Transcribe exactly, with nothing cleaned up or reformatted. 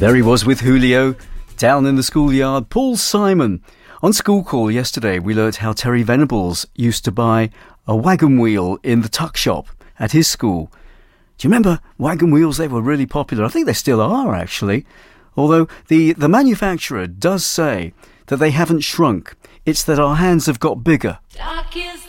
There he was with Julio, down in the schoolyard. Paul Simon. On School Call yesterday, we learnt how Terry Venables used to buy a wagon wheel in the tuck shop at his school. Do you remember wagon wheels? They were really popular. I think they still are, actually. Although the, the manufacturer does say that they haven't shrunk. It's that our hands have got bigger. Dark is